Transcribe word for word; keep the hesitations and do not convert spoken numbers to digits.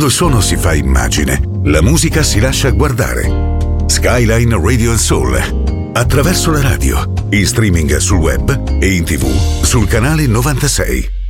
il suono si fa immagine, la musica si lascia guardare. Skyline Radio and Soul, attraverso la radio, in streaming sul web e in tv sul canale novantasei.